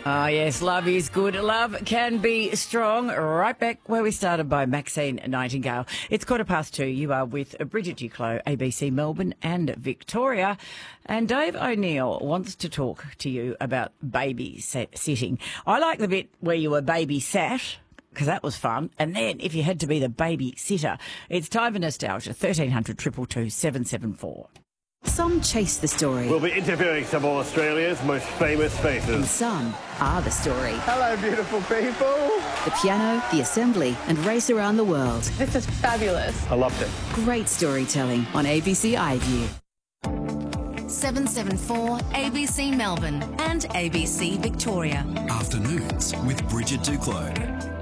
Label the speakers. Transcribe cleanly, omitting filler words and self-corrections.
Speaker 1: Oh, yes, love is good. Love can be strong. Right back where we started by Maxine Nightingale. It's 2:15. You are with Bridget Duclos, ABC Melbourne and Victoria. And Dave O'Neill wants to talk to you about babysitting. I like the bit where you were babysat, because that was fun. And then if you had to be the babysitter, it's time for nostalgia. 1300 222 774.
Speaker 2: Some chase the story.
Speaker 3: We'll be interviewing some of Australia's most famous
Speaker 2: And
Speaker 3: faces.
Speaker 2: some are the story.
Speaker 4: Hello, beautiful people.
Speaker 2: The piano, the assembly, and race around the world.
Speaker 5: This is fabulous.
Speaker 4: I loved it.
Speaker 2: Great storytelling on ABC iView.
Speaker 6: 774 ABC Melbourne and ABC Victoria.
Speaker 7: Afternoons with Bridget Duclos.